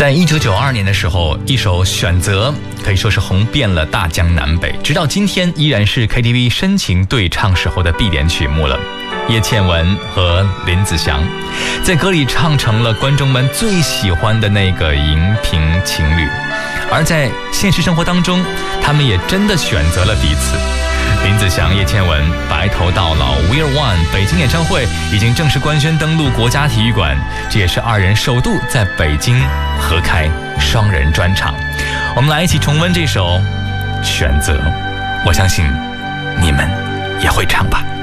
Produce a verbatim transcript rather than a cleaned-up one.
在一九九二年的时候，一首《选择》可以说是红遍了大江南北，直到今天依然是 K T V 深情对唱时候的必点曲目了。叶倩文和林子祥在歌里唱成了观众们最喜欢的那个荧屏情侣，而在现实生活当中，他们也真的选择了彼此。林子祥、叶倩文白头到老 We're One 北京演唱会已经正式官宣登陆国家体育馆，这也是二人首度在北京合开双人专场。我们来一起重温这首《选择》，我相信你们也会唱吧。